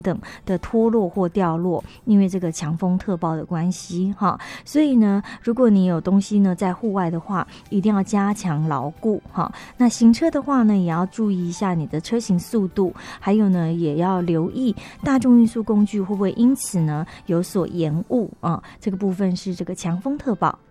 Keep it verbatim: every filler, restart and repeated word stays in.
等的脱落或掉落，因为这个强风特报的关系哈，所以呢，如果你有东西呢在户外的话，一定要加强牢固哈。那行车的话呢，也要注意一下你的车行速度，还有呢，也要留意大众运输工具会不会因此呢有所延误啊。这个部分是这个强风特报。